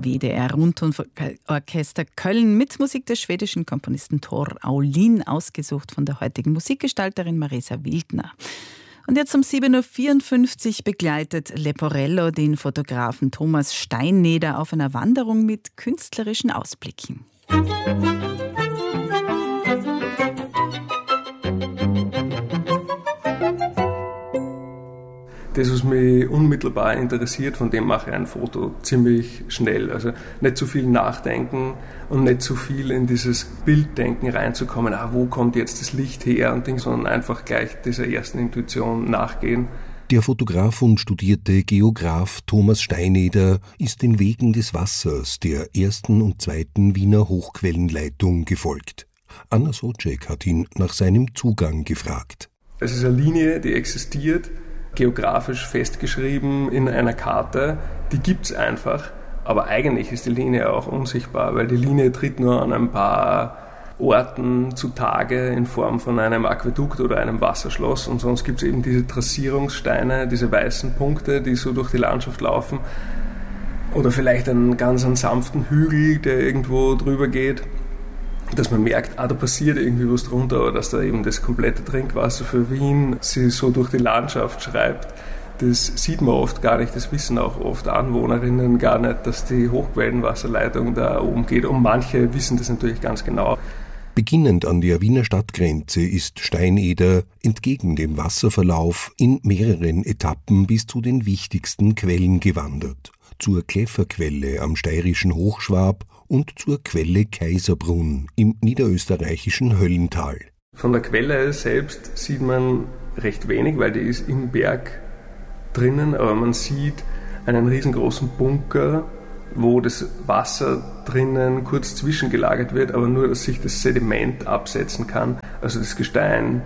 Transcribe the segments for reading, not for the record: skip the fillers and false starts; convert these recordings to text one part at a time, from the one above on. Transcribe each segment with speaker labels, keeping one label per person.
Speaker 1: WDR Rundtonorchester Köln mit Musik des schwedischen Komponisten Tor Aulin, ausgesucht von der heutigen Musikgestalterin Marisa Wildner. Und jetzt um 7.54 Uhr begleitet Leporello den Fotografen Thomas Steinneder auf einer Wanderung mit künstlerischen Ausblicken.
Speaker 2: Das, was mich unmittelbar interessiert, von dem mache ich ein Foto ziemlich schnell. Also nicht zu viel nachdenken und nicht zu viel in dieses Bilddenken reinzukommen, wo kommt jetzt das Licht her und Ding, sondern einfach gleich dieser ersten Intuition nachgehen.
Speaker 3: Der Fotograf und studierte Geograf Thomas Steinneder ist den Wegen des Wassers der ersten und zweiten Wiener Hochquellenleitung gefolgt. Anna Socek hat ihn nach seinem Zugang gefragt.
Speaker 2: Es ist eine Linie, die existiert, geografisch festgeschrieben in einer Karte, die gibt es einfach, aber eigentlich ist die Linie auch unsichtbar, weil die Linie tritt nur an ein paar Orten zutage in Form von einem Aquädukt oder einem Wasserschloss und sonst gibt es eben diese Trassierungssteine, diese weißen Punkte, die so durch die Landschaft laufen oder vielleicht einen ganz sanften Hügel, der irgendwo drüber geht, dass man merkt, da passiert irgendwie was drunter, oder dass da eben das komplette Trinkwasser für Wien sich so durch die Landschaft schreibt. Das sieht man oft gar nicht, das wissen auch oft Anwohnerinnen gar nicht, dass die Hochquellenwasserleitung da oben geht, und manche wissen das natürlich ganz genau.
Speaker 3: Beginnend an der Wiener Stadtgrenze ist Steinneder entgegen dem Wasserverlauf in mehreren Etappen bis zu den wichtigsten Quellen gewandert. Zur Kläfferquelle am steirischen Hochschwab und zur Quelle Kaiserbrunn im niederösterreichischen Höllental.
Speaker 2: Von der Quelle selbst sieht man recht wenig, weil die ist im Berg drinnen, aber man sieht einen riesengroßen Bunker, wo das Wasser drinnen kurz zwischengelagert wird, aber nur, dass sich das Sediment absetzen kann, also das Gestein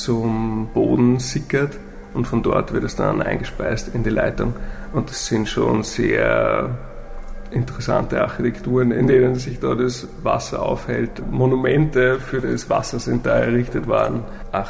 Speaker 2: zum Boden sickert und von dort wird es dann eingespeist in die Leitung. Und das sind schon sehr interessante Architekturen, in denen sich da das Wasser aufhält. Monumente für das Wasser sind da errichtet worden,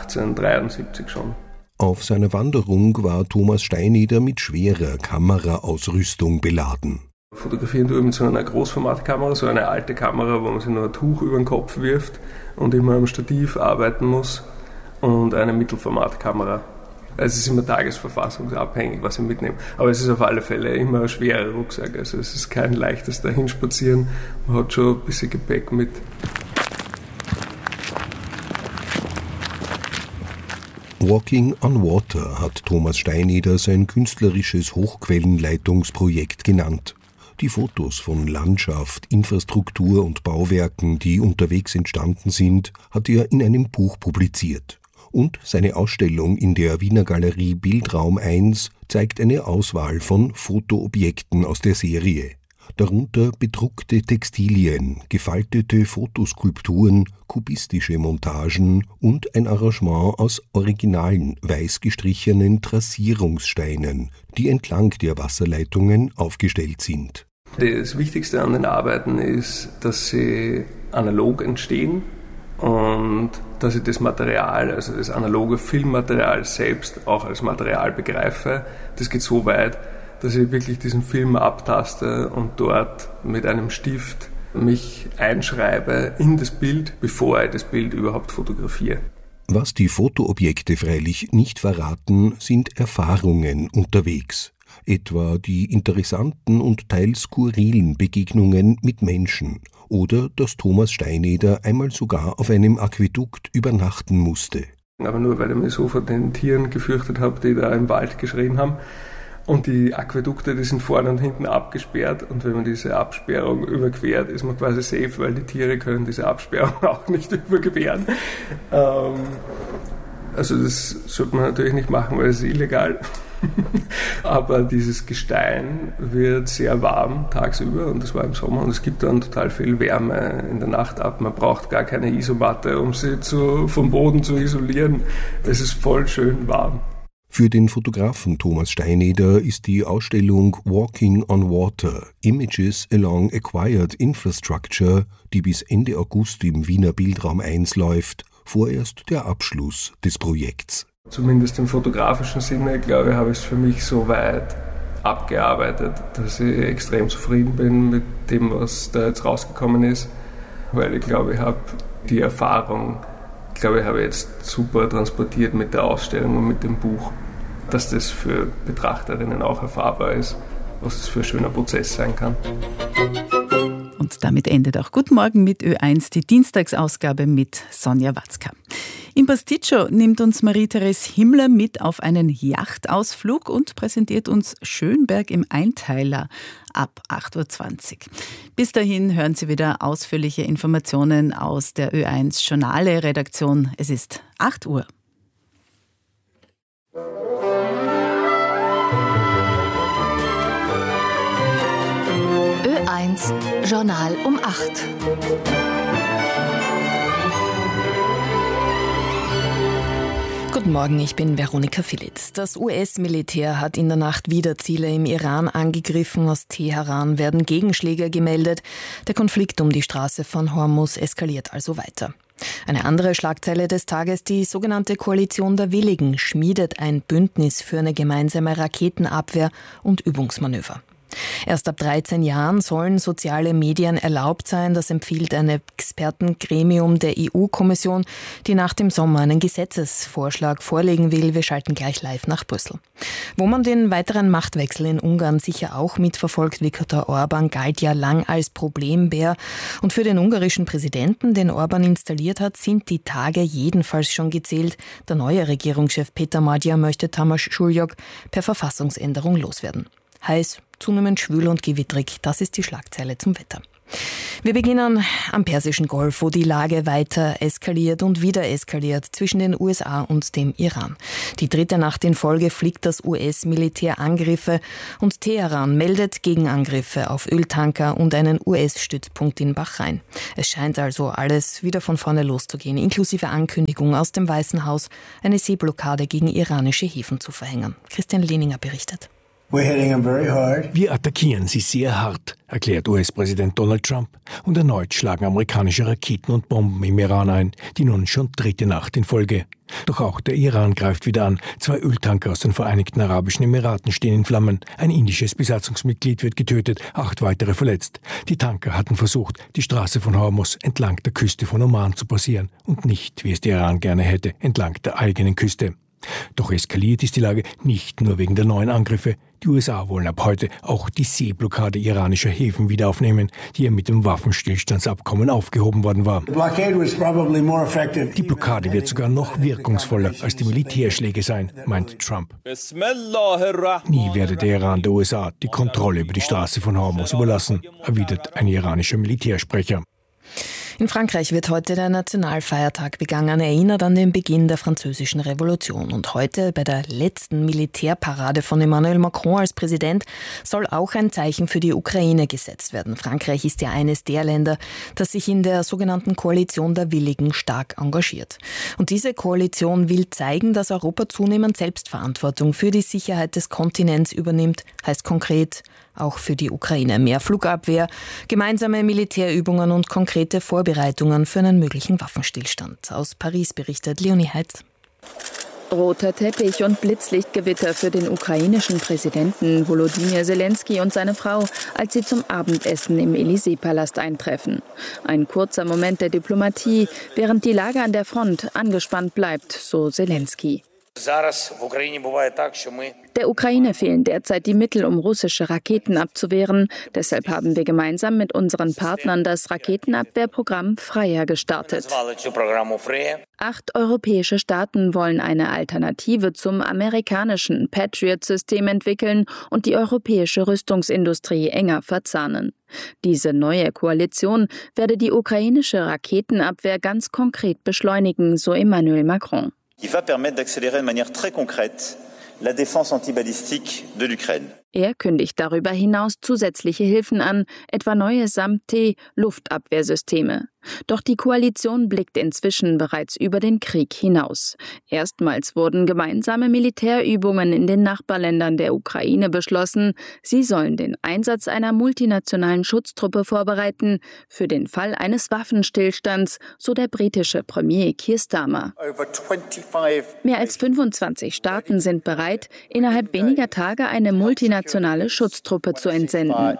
Speaker 2: 1873 schon.
Speaker 3: Auf seiner Wanderung war Thomas Steinneder mit schwerer Kameraausrüstung beladen.
Speaker 2: Fotografieren tue ich mit so einer Großformatkamera, so eine alte Kamera, wo man sich nur ein Tuch über den Kopf wirft und immer am Stativ arbeiten muss, und eine Mittelformatkamera. Also es ist immer tagesverfassungsabhängig, was ich mitnehme. Aber es ist auf alle Fälle immer ein schwerer Rucksack. Also es ist kein leichtes Dahinspazieren. Man hat schon ein bisschen Gepäck mit.
Speaker 3: Walking on Water hat Thomas Steinneder sein künstlerisches Hochquellenleitungsprojekt genannt. Die Fotos von Landschaft, Infrastruktur und Bauwerken, die unterwegs entstanden sind, hat er in einem Buch publiziert. Und seine Ausstellung in der Wiener Galerie Bildraum 1 zeigt eine Auswahl von Fotoobjekten aus der Serie. Darunter bedruckte Textilien, gefaltete Fotoskulpturen, kubistische Montagen und ein Arrangement aus originalen, weiß gestrichenen Trassierungssteinen, die entlang der Wasserleitungen aufgestellt sind.
Speaker 2: Das Wichtigste an den Arbeiten ist, dass sie analog entstehen und dass ich das Material, also das analoge Filmmaterial selbst auch als Material begreife. Das geht so weit, dass ich wirklich diesen Film abtaste und dort mit einem Stift mich einschreibe in das Bild, bevor ich das Bild überhaupt fotografiere.
Speaker 3: Was die Fotoobjekte freilich nicht verraten, sind Erfahrungen unterwegs. Etwa die interessanten und teils skurrilen Begegnungen mit Menschen oder dass Thomas Steinneder einmal sogar auf einem Aquädukt übernachten musste.
Speaker 2: Aber nur weil ich mich so vor den Tieren gefürchtet habe, die da im Wald geschrien haben. Und die Aquädukte, die sind vorne und hinten abgesperrt, und wenn man diese Absperrung überquert, ist man quasi safe, weil die Tiere können diese Absperrung auch nicht überqueren. Also das sollte man natürlich nicht machen, weil es ist illegal. Aber dieses Gestein wird sehr warm tagsüber, und das war im Sommer, und es gibt dann total viel Wärme in der Nacht ab. Man braucht gar keine Isomatte, um sie vom Boden zu isolieren. Es ist voll schön warm.
Speaker 3: Für den Fotografen Thomas Steinneder ist die Ausstellung Walking on Water – Images along Acquired Infrastructure, die bis Ende August im Wiener Bildraum 1 läuft, vorerst der Abschluss des Projekts.
Speaker 2: Zumindest im fotografischen Sinne, glaube ich, habe ich es für mich so weit abgearbeitet, dass ich extrem zufrieden bin mit dem, was da jetzt rausgekommen ist, weil ich glaube, ich habe die Erfahrung, habe ich jetzt super transportiert mit der Ausstellung und mit dem Buch, dass das für Betrachterinnen auch erfahrbar ist, was das für ein schöner Prozess sein kann.
Speaker 1: Und damit endet auch Guten Morgen mit Ö1, die Dienstagsausgabe mit Sonja Watzka. Im Pasticcio nimmt uns Marie-Therese Himmler mit auf einen Yachtausflug und präsentiert uns Schönberg im Einteiler ab 8.20 Uhr. Bis dahin hören Sie wieder ausführliche Informationen aus der Ö1 Journale-Redaktion. Es ist 8 Uhr.
Speaker 4: Ö1 Journal um 8. Guten Morgen, ich bin Veronika Philitz. Das US-Militär hat in der Nacht wieder Ziele im Iran angegriffen. Aus Teheran werden Gegenschläge gemeldet. Der Konflikt um die Straße von Hormuz eskaliert also weiter. Eine andere Schlagzeile des Tages: Die sogenannte Koalition der Willigen schmiedet ein Bündnis für eine gemeinsame Raketenabwehr und Übungsmanöver. Erst ab 13 Jahren sollen soziale Medien erlaubt sein. Das empfiehlt ein Expertengremium der EU-Kommission, die nach dem Sommer einen Gesetzesvorschlag vorlegen will. Wir schalten gleich live nach Brüssel. Wo man den weiteren Machtwechsel in Ungarn sicher auch mitverfolgt, Viktor Orbán galt ja lang als Problembär. Und für den ungarischen Präsidenten, den Orbán installiert hat, sind die Tage jedenfalls schon gezählt. Der neue Regierungschef Peter Magyar möchte Tamás Sullyok per Verfassungsänderung loswerden. Heiß, zunehmend schwül und gewittrig, das ist die Schlagzeile zum Wetter. Wir beginnen am Persischen Golf, wo die Lage weiter eskaliert und wieder eskaliert zwischen den USA und dem Iran. Die dritte Nacht in Folge fliegt das US-Militär Angriffe und Teheran meldet Gegenangriffe auf Öltanker und einen US-Stützpunkt in Bahrain. Es scheint also alles wieder von vorne loszugehen, inklusive Ankündigung aus dem Weißen Haus, eine Seeblockade gegen iranische Häfen zu verhängen. Christian Lehninger berichtet.
Speaker 5: Wir attackieren sie sehr hart, erklärt US-Präsident Donald Trump. Und erneut schlagen amerikanische Raketen und Bomben im Iran ein, die nun schon dritte Nacht in Folge. Doch auch der Iran greift wieder an. 2 Öltanker aus den Vereinigten Arabischen Emiraten stehen in Flammen. Ein indisches Besatzungsmitglied wird getötet, 8 weitere verletzt. Die Tanker hatten versucht, die Straße von Hormuz entlang der Küste von Oman zu passieren und nicht, wie es der Iran gerne hätte, entlang der eigenen Küste. Doch eskaliert ist die Lage nicht nur wegen der neuen Angriffe. Die USA wollen ab heute auch die Seeblockade iranischer Häfen wieder aufnehmen, die ja mit dem Waffenstillstandsabkommen aufgehoben worden war. Die Blockade wird sogar noch wirkungsvoller als die Militärschläge sein, meint Trump. Nie werde der Iran der USA die Kontrolle über die Straße von Hormuz überlassen, erwidert ein iranischer Militärsprecher.
Speaker 4: In Frankreich wird heute der Nationalfeiertag begangen, erinnert an den Beginn der Französischen Revolution. Und heute, bei der letzten Militärparade von Emmanuel Macron als Präsident, soll auch ein Zeichen für die Ukraine gesetzt werden. Frankreich ist ja eines der Länder, das sich in der sogenannten Koalition der Willigen stark engagiert. Und diese Koalition will zeigen, dass Europa zunehmend Selbstverantwortung für die Sicherheit des Kontinents übernimmt, heißt konkret auch für die Ukraine mehr Flugabwehr, gemeinsame Militärübungen und konkrete Vorbereitungen für einen möglichen Waffenstillstand. Aus Paris berichtet Leonie Heitz.
Speaker 6: Roter Teppich und Blitzlichtgewitter für den ukrainischen Präsidenten Volodymyr Zelensky und seine Frau, als sie zum Abendessen im Élysée-Palast eintreffen. Ein kurzer Moment der Diplomatie, während die Lage an der Front angespannt bleibt, so Zelensky. Der Ukraine fehlen derzeit die Mittel, um russische Raketen abzuwehren. Deshalb haben wir gemeinsam mit unseren Partnern das Raketenabwehrprogramm Freya gestartet. 8 europäische Staaten wollen eine Alternative zum amerikanischen Patriot-System entwickeln und die europäische Rüstungsindustrie enger verzahnen. Diese neue Koalition werde die ukrainische Raketenabwehr ganz konkret beschleunigen, so Emmanuel Macron.
Speaker 7: qui va permettre d'accélérer de manière très concrète la défense antibalistique de l'Ukraine.
Speaker 6: Er kündigt darüber hinaus zusätzliche Hilfen an, etwa neue SAM-T-Luftabwehrsysteme. Doch die Koalition blickt inzwischen bereits über den Krieg hinaus. Erstmals wurden gemeinsame Militärübungen in den Nachbarländern der Ukraine beschlossen. Sie sollen den Einsatz einer multinationalen Schutztruppe vorbereiten, für den Fall eines Waffenstillstands, so der britische Premier Keir Starmer. Mehr als 25 Staaten sind bereit, innerhalb weniger Tage eine multinationale nationale Schutztruppe zu entsenden.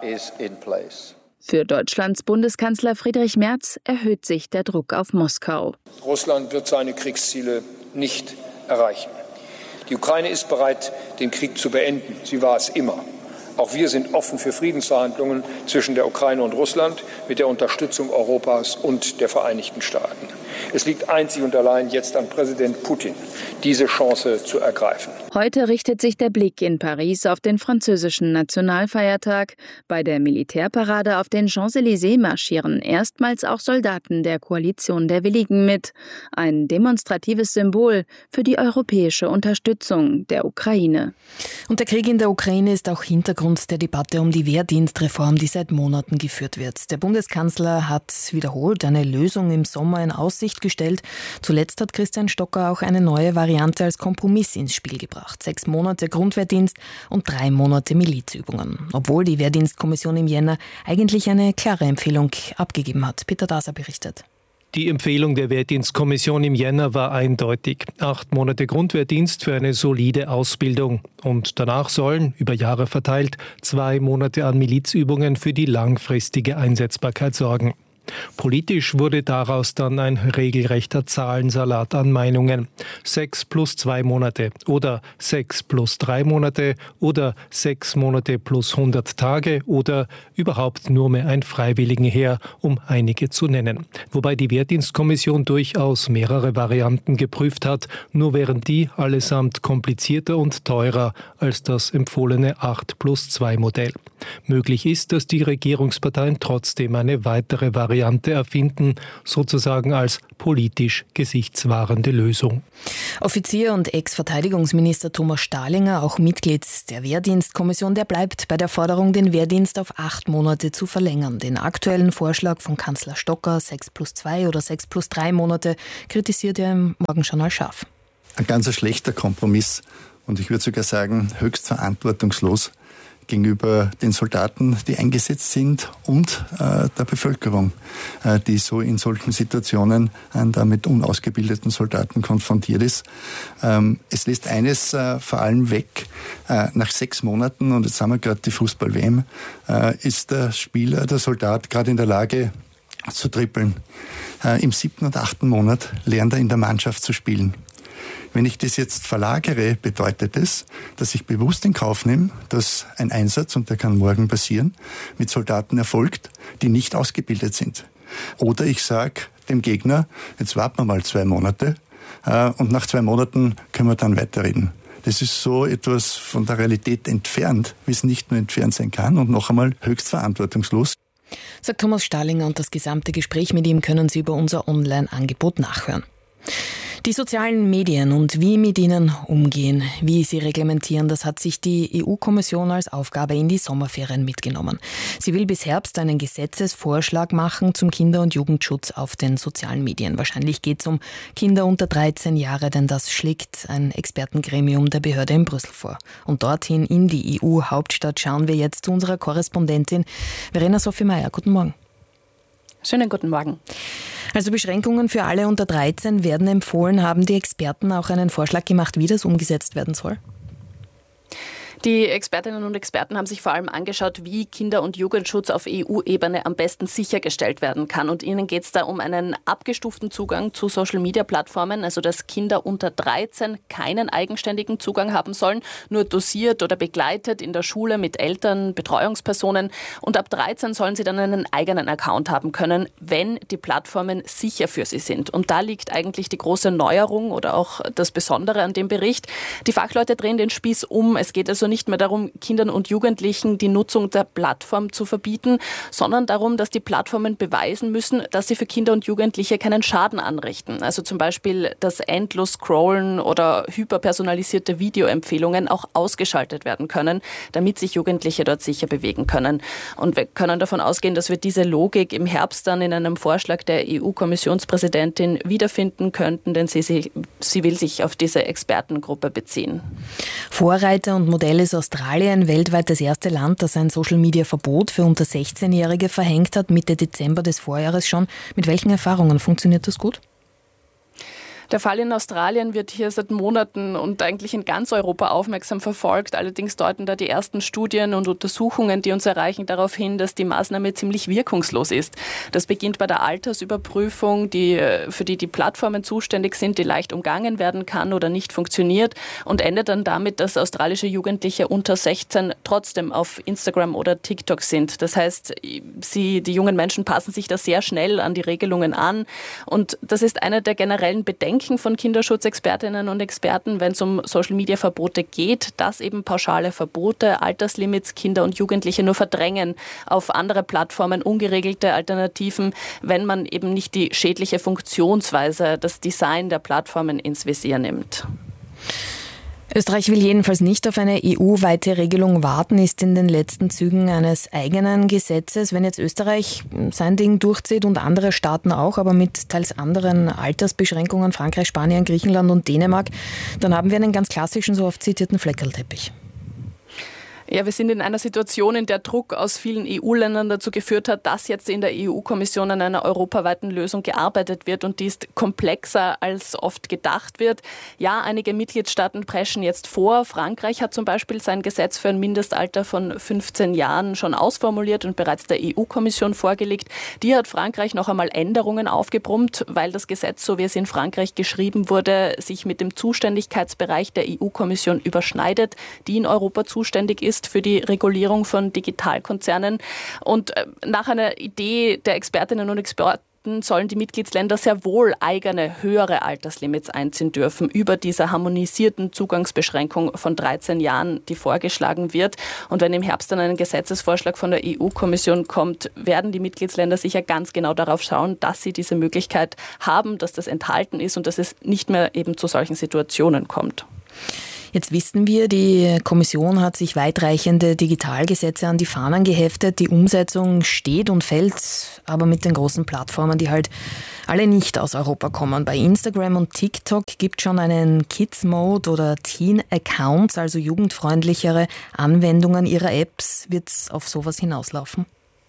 Speaker 6: Für Deutschlands Bundeskanzler Friedrich Merz erhöht sich der Druck auf Moskau.
Speaker 8: Russland wird seine Kriegsziele nicht erreichen. Die Ukraine ist bereit, den Krieg zu beenden. Sie war es immer. Auch wir sind offen für Friedensverhandlungen zwischen der Ukraine und Russland mit der Unterstützung Europas und der Vereinigten Staaten. Es liegt einzig und allein jetzt an Präsident Putin, diese Chance zu ergreifen.
Speaker 6: Heute richtet sich der Blick in Paris auf den französischen Nationalfeiertag. Bei der Militärparade auf den Champs-Élysées marschieren erstmals auch Soldaten der Koalition der Willigen mit. Ein demonstratives Symbol für die europäische Unterstützung der Ukraine.
Speaker 4: Und der Krieg in der Ukraine ist auch Hintergrund der Debatte um die Wehrdienstreform, die seit Monaten geführt wird. Der Bundeskanzler hat wiederholt eine Lösung im Sommer in Aussicht gestellt. Zuletzt hat Christian Stocker auch eine neue Variante als Kompromiss ins Spiel gebracht. 6 Monate Grundwehrdienst und 3 Monate Milizübungen. Obwohl die Wehrdienstkommission im Jänner eigentlich eine klare Empfehlung abgegeben hat. Peter Daser berichtet.
Speaker 9: Die Empfehlung der Wehrdienstkommission im Jänner war eindeutig. 8 Monate Grundwehrdienst für eine solide Ausbildung. Und danach sollen, über Jahre verteilt, 2 Monate an Milizübungen für die langfristige Einsetzbarkeit sorgen. Politisch wurde daraus dann ein regelrechter Zahlensalat an Meinungen. 6 plus 2 Monate oder 6 plus 3 Monate oder 6 Monate plus 100 Tage oder überhaupt nur mehr ein Freiwilligenheer, um einige zu nennen. Wobei die Wehrdienstkommission durchaus mehrere Varianten geprüft hat, nur wären die allesamt komplizierter und teurer als das empfohlene 8 plus 2 Modell. Möglich ist, dass die Regierungsparteien trotzdem eine weitere Variante erfinden, sozusagen als politisch gesichtswahrende Lösung.
Speaker 4: Offizier und Ex-Verteidigungsminister Thomas Stahlinger, auch Mitglied der Wehrdienstkommission, der bleibt bei der Forderung, den Wehrdienst auf 8 Monate zu verlängern. Den aktuellen Vorschlag von Kanzler Stocker, 6 plus 2 oder 6 plus 3 Monate, kritisiert er im Morgenjournal scharf.
Speaker 10: Ein ganz schlechter Kompromiss und ich würde sogar sagen, höchst verantwortungslos gegenüber den Soldaten, die eingesetzt sind und der Bevölkerung, die so in solchen Situationen mit unausgebildeten Soldaten konfrontiert ist. Es lässt eines vor allem weg. Nach 6 Monaten, und jetzt haben wir gerade die Fußball-WM, ist der Spieler, der Soldat gerade in der Lage zu trippeln. Im 7. und 8. Monat lernt er in der Mannschaft zu spielen. Wenn ich das jetzt verlagere, bedeutet es, dass ich bewusst in Kauf nehme, dass ein Einsatz, und der kann morgen passieren, mit Soldaten erfolgt, die nicht ausgebildet sind. Oder ich sage dem Gegner, jetzt warten wir mal 2 Monate und nach 2 Monaten können wir dann weiterreden. Das ist so etwas von der Realität entfernt, wie es nicht nur entfernt sein kann und noch einmal höchst verantwortungslos.
Speaker 4: Sagt Thomas Stahlinger, und das gesamte Gespräch mit ihm können Sie über unser Online-Angebot nachhören. Die sozialen Medien und wie mit ihnen umgehen, wie sie reglementieren, das hat sich die EU-Kommission als Aufgabe in die Sommerferien mitgenommen. Sie will bis Herbst einen Gesetzesvorschlag machen zum Kinder- und Jugendschutz auf den sozialen Medien. Wahrscheinlich geht es um Kinder unter 13 Jahre, denn das schlägt ein Expertengremium der Behörde in Brüssel vor. Und dorthin in die EU-Hauptstadt schauen wir jetzt zu unserer Korrespondentin Verena Sophie Meyer. Guten Morgen.
Speaker 11: Schönen guten Morgen.
Speaker 4: Also Beschränkungen für alle unter 13 werden empfohlen. Haben die Experten auch einen Vorschlag gemacht, wie das umgesetzt werden soll?
Speaker 11: Die Expertinnen und Experten haben sich vor allem angeschaut, wie Kinder- und Jugendschutz auf EU-Ebene am besten sichergestellt werden kann. Und ihnen geht es da um einen abgestuften Zugang zu Social-Media-Plattformen, also dass Kinder unter 13 keinen eigenständigen Zugang haben sollen, nur dosiert oder begleitet in der Schule mit Eltern, Betreuungspersonen. Und ab 13 sollen sie dann einen eigenen Account haben können, wenn die Plattformen sicher für sie sind. Und da liegt eigentlich die große Neuerung oder auch das Besondere an dem Bericht. Die Fachleute drehen den Spieß um. Es geht also nicht mehr darum, Kindern und Jugendlichen die Nutzung der Plattform zu verbieten, sondern darum, dass die Plattformen beweisen müssen, dass sie für Kinder und Jugendliche keinen Schaden anrichten. Also zum Beispiel, dass endlos Scrollen oder hyperpersonalisierte Videoempfehlungen auch ausgeschaltet werden können, damit sich Jugendliche dort sicher bewegen können. Und wir können davon ausgehen, dass wir diese Logik im Herbst dann in einem Vorschlag der EU-Kommissionspräsidentin wiederfinden könnten, denn sie will sich auf diese Expertengruppe beziehen.
Speaker 4: Vorreiter und Modell ist Australien, weltweit das erste Land, das ein Social-Media-Verbot für unter 16-Jährige verhängt hat, Mitte Dezember des Vorjahres schon. Mit welchen Erfahrungen funktioniert das gut?
Speaker 11: Der Fall in Australien wird hier seit Monaten und eigentlich in ganz Europa aufmerksam verfolgt. Allerdings deuten da die ersten Studien und Untersuchungen, die uns erreichen, darauf hin, dass die Maßnahme ziemlich wirkungslos ist. Das beginnt bei der Altersüberprüfung, für die Plattformen zuständig sind, die leicht umgangen werden kann oder nicht funktioniert, und endet dann damit, dass australische Jugendliche unter 16 trotzdem auf Instagram oder TikTok sind. Das heißt, die jungen Menschen passen sich da sehr schnell an die Regelungen an. Und das ist eine der generellen Bedenken von Kinderschutzexpertinnen und Experten, wenn es um Social-Media-Verbote geht, dass eben pauschale Verbote, Alterslimits Kinder und Jugendliche nur verdrängen auf andere Plattformen, ungeregelte Alternativen, wenn man eben nicht die schädliche Funktionsweise, das Design der Plattformen ins Visier nimmt.
Speaker 4: Österreich will jedenfalls nicht auf eine EU-weite Regelung warten, ist in den letzten Zügen eines eigenen Gesetzes. Wenn jetzt Österreich sein Ding durchzieht und andere Staaten auch, aber mit teils anderen Altersbeschränkungen, Frankreich, Spanien, Griechenland und Dänemark, dann haben wir einen ganz klassischen, so oft zitierten Fleckerlteppich.
Speaker 11: Ja, wir sind in einer Situation, in der Druck aus vielen EU-Ländern dazu geführt hat, dass jetzt in der EU-Kommission an einer europaweiten Lösung gearbeitet wird, und die ist komplexer als oft gedacht wird. Ja, einige Mitgliedstaaten preschen jetzt vor. Frankreich hat zum Beispiel sein Gesetz für ein Mindestalter von 15 Jahren schon ausformuliert und bereits der EU-Kommission vorgelegt. Die hat Frankreich noch einmal Änderungen aufgebrummt, weil das Gesetz, so wie es in Frankreich geschrieben wurde, sich mit dem Zuständigkeitsbereich der EU-Kommission überschneidet, die in Europa zuständig ist für die Regulierung von Digitalkonzernen. Und nach einer Idee der Expertinnen und Experten sollen die Mitgliedsländer sehr wohl eigene höhere Alterslimits einziehen dürfen über dieser harmonisierten Zugangsbeschränkung von 13 Jahren, die vorgeschlagen wird. Und wenn im Herbst dann ein Gesetzesvorschlag von der EU-Kommission kommt, werden die Mitgliedsländer sicher ganz genau darauf schauen, dass sie diese Möglichkeit haben, dass das enthalten ist und dass es nicht mehr eben zu solchen Situationen kommt.
Speaker 4: Jetzt wissen wir, die Kommission hat sich weitreichende Digitalgesetze an die Fahnen geheftet. Die Umsetzung steht und fällt aber mit den großen Plattformen, die halt alle nicht aus Europa kommen. Bei Instagram und TikTok gibt es schon einen Kids-Mode oder Teen-Accounts, also jugendfreundlichere Anwendungen ihrer Apps. Wird es auf sowas hinauslaufen?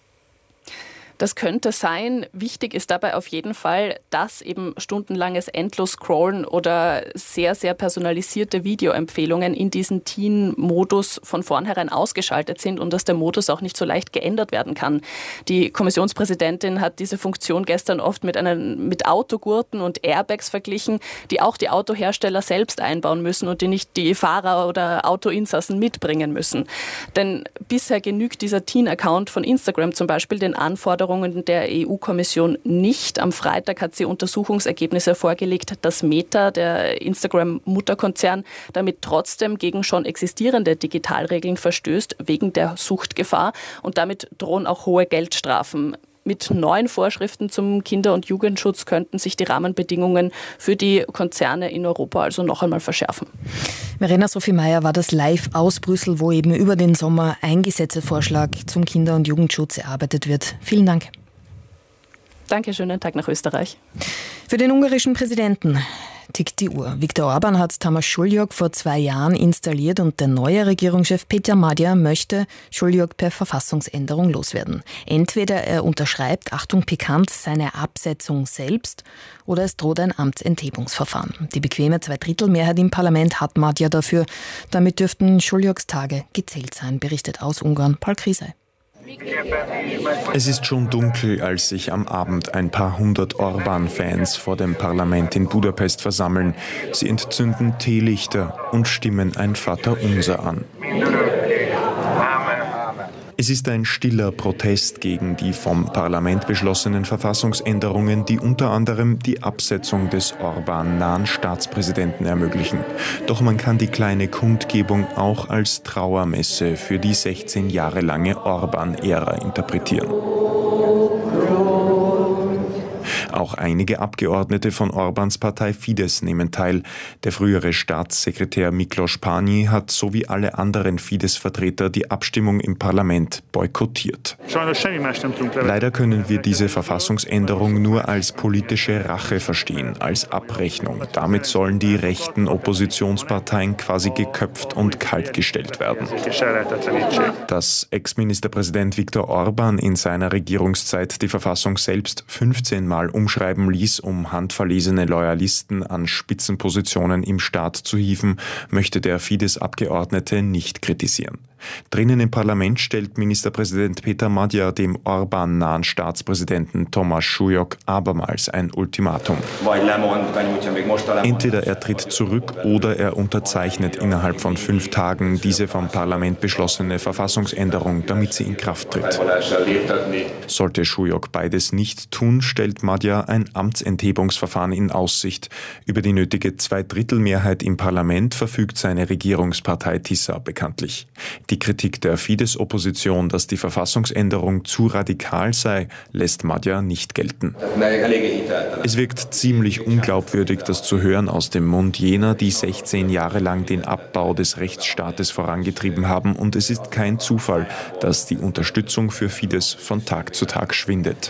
Speaker 11: Das könnte sein. Wichtig ist dabei auf jeden Fall, dass eben stundenlanges Endlos-Scrollen oder sehr, sehr personalisierte Videoempfehlungen in diesem Teen-Modus von vornherein ausgeschaltet sind und dass der Modus auch nicht so leicht geändert werden kann. Die Kommissionspräsidentin hat diese Funktion gestern oft mit Autogurten und Airbags verglichen, die auch die Autohersteller selbst einbauen müssen und die nicht die Fahrer oder Autoinsassen mitbringen müssen. Denn bisher genügt dieser Teen-Account von Instagram zum Beispiel den Anforderungen der EU-Kommission nicht. Am Freitag hat sie Untersuchungsergebnisse vorgelegt, dass Meta, der Instagram-Mutterkonzern, damit trotzdem gegen schon existierende Digitalregeln verstößt, wegen der Suchtgefahr. Und damit drohen auch hohe Geldstrafen. Mit neuen Vorschriften zum Kinder- und Jugendschutz könnten sich die Rahmenbedingungen für die Konzerne in Europa also noch einmal verschärfen.
Speaker 4: Verena Sophie Meyer war das live aus Brüssel, wo eben über den Sommer ein Gesetzesvorschlag zum Kinder- und Jugendschutz erarbeitet wird. Vielen Dank.
Speaker 11: Danke, schönen Tag nach Österreich.
Speaker 4: Für den ungarischen Präsidenten tickt die Uhr. Viktor Orbán hat Tamás Šuljok vor 2 Jahren installiert und der neue Regierungschef Péter Magyar möchte Šuljok per Verfassungsänderung loswerden. Entweder er unterschreibt, Achtung pikant, seine Absetzung selbst oder es droht ein Amtsenthebungsverfahren. Die bequeme 2/3-Mehrheit im Parlament hat Magyar dafür. Damit dürften Šuljoks Tage gezählt sein, berichtet aus Ungarn Paul Krisey.
Speaker 12: Es ist schon dunkel, als sich am Abend ein paar hundert Orbán-Fans vor dem Parlament in Budapest versammeln. Sie entzünden Teelichter und stimmen ein Vaterunser an. Es ist ein stiller Protest gegen die vom Parlament beschlossenen Verfassungsänderungen, die unter anderem die Absetzung des Orbán-nahen Staatspräsidenten ermöglichen. Doch man kann die kleine Kundgebung auch als Trauermesse für die 16 Jahre lange Orbán-Ära interpretieren. Auch einige Abgeordnete von Orbáns Partei Fidesz nehmen teil. Der frühere Staatssekretär Miklós Pányi hat so wie alle anderen Fidesz-Vertreter die Abstimmung im Parlament boykottiert. Leider können wir diese Verfassungsänderung nur als politische Rache verstehen, als Abrechnung. Damit sollen die rechten Oppositionsparteien quasi geköpft und kaltgestellt werden. Dass Ex-Ministerpräsident Viktor Orbán in seiner Regierungszeit die Verfassung selbst 15 Mal umschreiben ließ, um handverlesene Loyalisten an Spitzenpositionen im Staat zu hieven, möchte der Fidesz-Abgeordnete nicht kritisieren. Drinnen im Parlament stellt Ministerpräsident Peter Magyar dem Orbán-nahen Staatspräsidenten Tamás Súlyog abermals ein Ultimatum. Entweder er tritt zurück oder er unterzeichnet innerhalb von 5 Tagen diese vom Parlament beschlossene Verfassungsänderung, damit sie in Kraft tritt. Sollte Súlyog beides nicht tun, stellt Magyar ein Amtsenthebungsverfahren in Aussicht. Über die nötige 2/3-Mehrheit im Parlament verfügt seine Regierungspartei TISA bekanntlich. Die Kritik der Fidesz-Opposition, dass die Verfassungsänderung zu radikal sei, lässt Magyar nicht gelten. Es wirkt ziemlich unglaubwürdig, das zu hören aus dem Mund jener, die 16 Jahre lang den Abbau des Rechtsstaates vorangetrieben haben, und es ist kein Zufall, dass die Unterstützung für Fidesz von Tag zu Tag schwindet.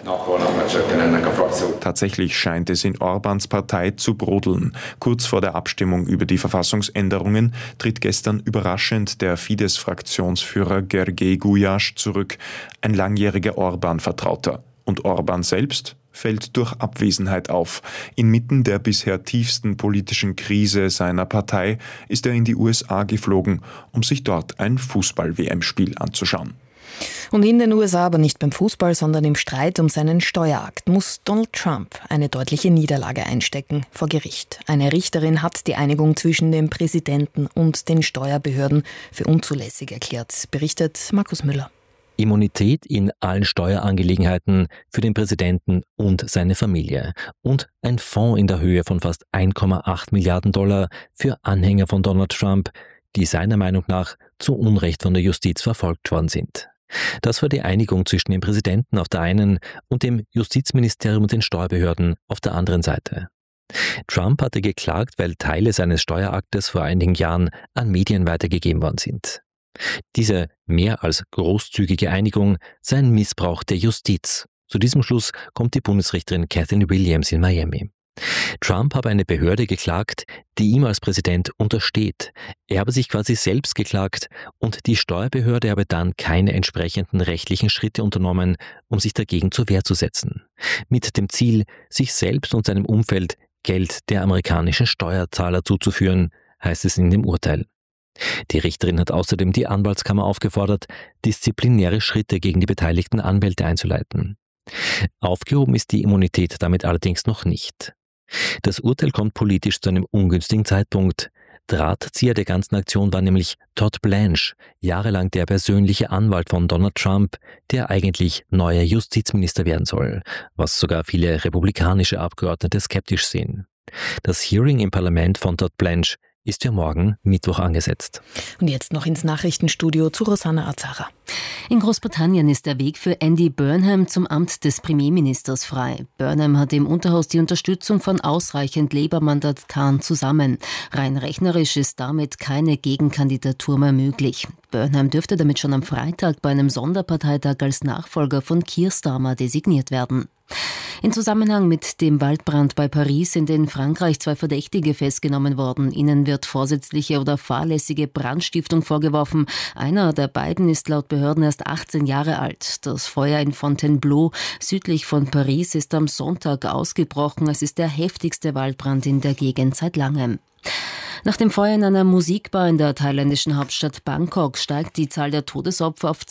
Speaker 12: Tatsächlich scheint es in Orbáns Partei zu brodeln. Kurz vor der Abstimmung über die Verfassungsänderungen tritt gestern überraschend der Fidesz-Fraktionsführer Gergely Gulyás zurück, ein langjähriger Orbán-Vertrauter. Und Orbán selbst fällt durch Abwesenheit auf. Inmitten der bisher tiefsten politischen Krise seiner Partei ist er in die USA geflogen, um sich dort ein Fußball-WM-Spiel anzuschauen.
Speaker 4: Und in den USA, aber nicht beim Fußball, sondern im Streit um seinen Steuerakt, muss Donald Trump eine deutliche Niederlage einstecken vor Gericht. Eine Richterin hat die Einigung zwischen dem Präsidenten und den Steuerbehörden für unzulässig erklärt, berichtet Markus Müller.
Speaker 13: Immunität in allen Steuerangelegenheiten für den Präsidenten und seine Familie und ein Fonds in der Höhe von fast 1,8 Milliarden Dollar für Anhänger von Donald Trump, die seiner Meinung nach zu Unrecht von der Justiz verfolgt worden sind. Das war die Einigung zwischen dem Präsidenten auf der einen und dem Justizministerium und den Steuerbehörden auf der anderen Seite. Trump hatte geklagt, weil Teile seines Steueraktes vor einigen Jahren an Medien weitergegeben worden sind. Diese mehr als großzügige Einigung sei ein Missbrauch der Justiz. Zu diesem Schluss kommt die Bundesrichterin Kathy Williams in Miami. Trump habe eine Behörde geklagt, die ihm als Präsident untersteht. Er habe sich quasi selbst geklagt und die Steuerbehörde habe dann keine entsprechenden rechtlichen Schritte unternommen, um sich dagegen zur Wehr zu setzen. Mit dem Ziel, sich selbst und seinem Umfeld Geld der amerikanischen Steuerzahler zuzuführen, heißt es in dem Urteil. Die Richterin hat außerdem die Anwaltskammer aufgefordert, disziplinäre Schritte gegen die beteiligten Anwälte einzuleiten. Aufgehoben ist die Immunität damit allerdings noch nicht. Das Urteil kommt politisch zu einem ungünstigen Zeitpunkt. Drahtzieher der ganzen Aktion war nämlich Todd Blanche, jahrelang der persönliche Anwalt von Donald Trump, der eigentlich neuer Justizminister werden soll, was sogar viele republikanische Abgeordnete skeptisch sehen. Das Hearing im Parlament von Todd Blanche ist für morgen Mittwoch angesetzt.
Speaker 4: Und jetzt noch ins Nachrichtenstudio zu Rosanna Azara.
Speaker 14: In Großbritannien ist der Weg für Andy Burnham zum Amt des Premierministers frei. Burnham hat im Unterhaus die Unterstützung von ausreichend Labour-Mandataren zusammen. Rein rechnerisch ist damit keine Gegenkandidatur mehr möglich. Burnham dürfte damit schon am Freitag bei einem Sonderparteitag als Nachfolger von Keir Starmer designiert werden. In Zusammenhang mit dem Waldbrand bei Paris sind in Frankreich 2 Verdächtige festgenommen worden. Ihnen wird vorsätzliche oder fahrlässige Brandstiftung vorgeworfen. Einer der beiden ist laut Behörden erst 18 Jahre alt. Das Feuer in Fontainebleau südlich von Paris ist am Sonntag ausgebrochen. Es ist der heftigste Waldbrand in der Gegend seit langem. Nach dem Feuer in einer Musikbar in der thailändischen Hauptstadt Bangkok steigt die Zahl der Todesopfer auf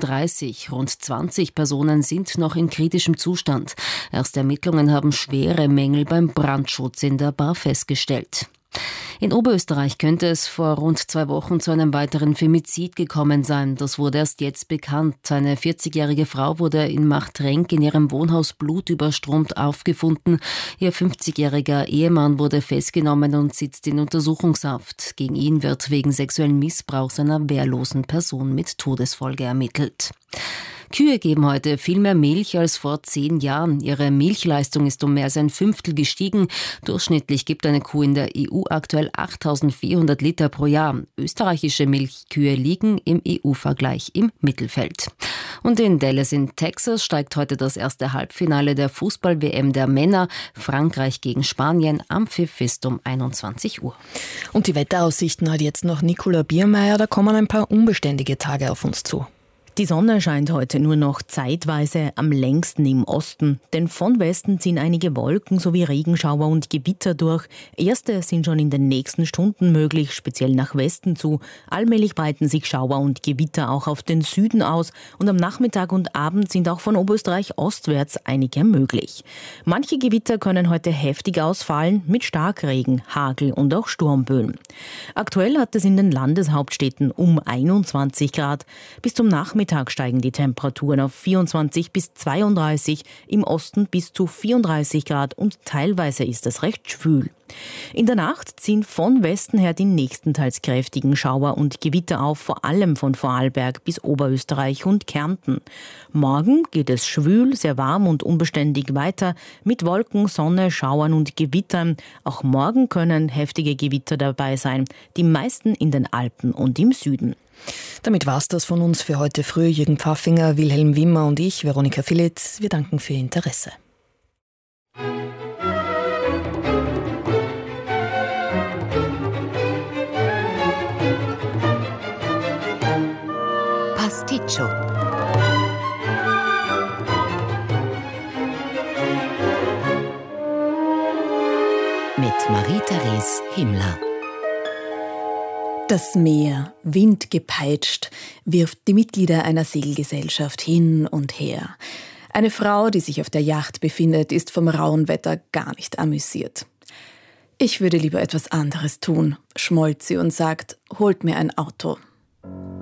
Speaker 14: 32. Rund 20 Personen sind noch in kritischem Zustand. Erste Ermittlungen haben schwere Mängel beim Brandschutz in der Bar festgestellt. In Oberösterreich könnte es vor rund 2 Wochen zu einem weiteren Femizid gekommen sein. Das wurde erst jetzt bekannt. Eine 40-jährige Frau wurde in Machtrenk in ihrem Wohnhaus blutüberströmt aufgefunden. Ihr 50-jähriger Ehemann wurde festgenommen und sitzt in Untersuchungshaft. Gegen ihn wird wegen sexuellen Missbrauchs einer wehrlosen Person mit Todesfolge ermittelt. Kühe geben heute viel mehr Milch als vor 10 Jahren. Ihre Milchleistung ist um mehr als ein Fünftel gestiegen. Durchschnittlich gibt eine Kuh in der EU aktuell 8.400 Liter pro Jahr. Österreichische Milchkühe liegen im EU-Vergleich im Mittelfeld. Und in Dallas in Texas steigt heute das erste Halbfinale der Fußball-WM der Männer. Frankreich gegen Spanien. Am Pfiff ist um 21 Uhr.
Speaker 4: Und die Wetteraussichten hat jetzt noch Nicola Biermeier. Da kommen ein paar unbeständige Tage auf uns zu. Die Sonne scheint heute nur noch zeitweise, am längsten im Osten, denn von Westen ziehen einige Wolken sowie Regenschauer und Gewitter durch. Erste sind schon in den nächsten Stunden möglich, speziell nach Westen zu. Allmählich breiten sich Schauer und Gewitter auch auf den Süden aus und am Nachmittag und Abend sind auch von Oberösterreich ostwärts einige möglich. Manche Gewitter können heute heftig ausfallen mit Starkregen, Hagel und auch Sturmböen. Aktuell hat es in den Landeshauptstädten um 21 Grad. Bis zum Nachmittag steigen die Temperaturen auf 24 bis 32, im Osten bis zu 34 Grad und teilweise ist es recht schwül. In der Nacht ziehen von Westen her die nächsten teils kräftigen Schauer und Gewitter auf, vor allem von Vorarlberg bis Oberösterreich und Kärnten. Morgen geht es schwül, sehr warm und unbeständig weiter mit Wolken, Sonne, Schauern und Gewittern. Auch morgen können heftige Gewitter dabei sein, die meisten in den Alpen und im Süden.
Speaker 15: Damit war's das von uns für heute früh. Jürgen Pfaffinger, Wilhelm Wimmer und ich, Veronika Filitz. Wir danken für Ihr Interesse.
Speaker 14: Pasticcio. Mit Marie-Therese Himmler.
Speaker 15: Das Meer, windgepeitscht, wirft die Mitglieder einer Segelgesellschaft hin und her. Eine Frau, die sich auf der Yacht befindet, ist vom rauen Wetter gar nicht amüsiert. »Ich würde lieber etwas anderes tun«, schmollt sie und sagt, »holt mir ein Auto.«